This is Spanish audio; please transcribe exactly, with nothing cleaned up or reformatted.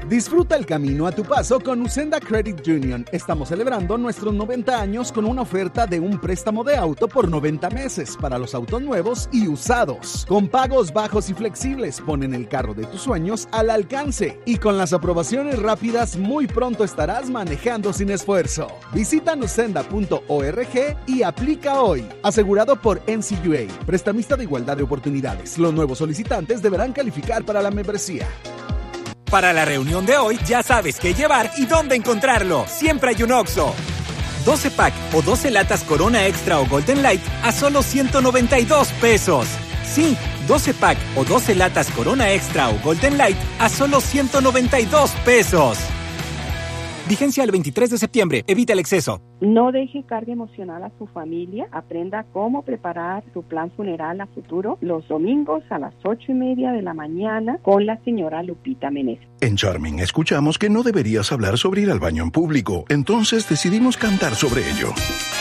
Disfruta el camino a tu paso con Usenda Credit Union. Estamos celebrando nuestros noventa años con una oferta de un préstamo de auto por noventa meses para los autos nuevos y usados. Con pagos bajos y flexibles, ponen el carro de tus sueños al alcance. Y con las aprobaciones rápidas, muy pronto estarás manejando sin esfuerzo. Visita nusenda punto org y aplica hoy. Asegurado por N C U A, prestamista de igualdad de oportunidades. Los nuevos solicitantes deberán calificar para la membresía. Para la reunión de hoy, ya sabes qué llevar y dónde encontrarlo. Siempre hay un Oxxo. doce pack o doce latas Corona Extra o Golden Light a solo ciento noventa y dos pesos. Sí, doce pack o doce latas Corona Extra o Golden Light a solo ciento noventa y dos pesos. Vigencia el veintitrés de septiembre. Evita el exceso. No deje carga emocional a su familia. Aprenda cómo preparar su plan funeral a futuro los domingos a las ocho y media de la mañana con la señora Lupita Meneses. En Charming escuchamos que no deberías hablar sobre ir al baño en público. Entonces decidimos cantar sobre ello.